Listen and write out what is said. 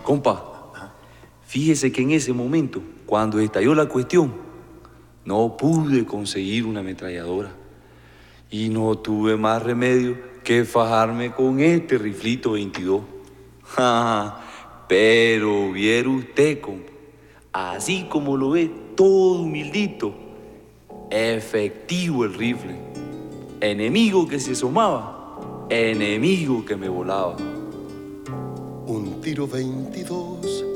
Compa, fíjese que en ese momento, cuando estalló la cuestión, no pude conseguir una ametralladora. Y no tuve más remedio que fajarme con este riflito 22. Pero viera usted, compa, así como lo ve, todo humildito, efectivo el rifle. Enemigo que se asomaba, enemigo que me volaba. Un tiro 22